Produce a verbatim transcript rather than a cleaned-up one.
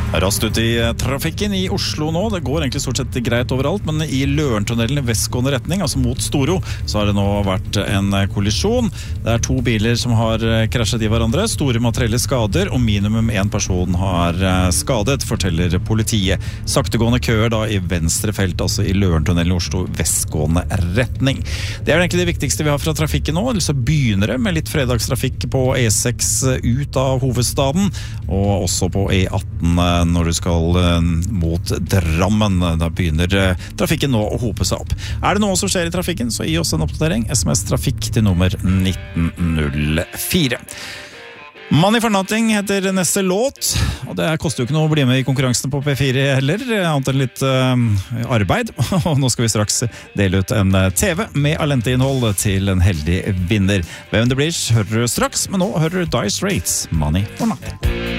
Rast ut i trafikken i Oslo nå. Det går egentlig stort sett greit overalt, men i Lørentunnelen i vestgående retning, altså mot Storo, så har det nå vært en kollisjon. Det er to biler som har krasjet i hverandre, store materielle skader, og minimum en person har skadet, forteller politiet. Saktegående køer da i venstre felt, altså i Lørentunnelen i Oslo, vestgående retning. Det er egentlig det viktigste vi har fra trafikken nå, så begynner det med litt fredagstrafikk på E seks ut av hovedstaden, og også på E atten når du skal mot Drammen. Da begynner trafikken nå å hope seg opp. Er det noe som skjer i trafikken, så gi oss en oppdatering. S M S trafikk til nummer nitten null fire. Money for Nothing heter neste låt, og det koster jo ikke noe å bli med i konkurransene på P fire heller, annet enn litt uh, arbeid. Og nå skal vi straks dele ut en T V med Alente-innhold til en heldig vinner. Hvem det blir hører du straks, men nå hører du Dire Straits, Money for Nothing.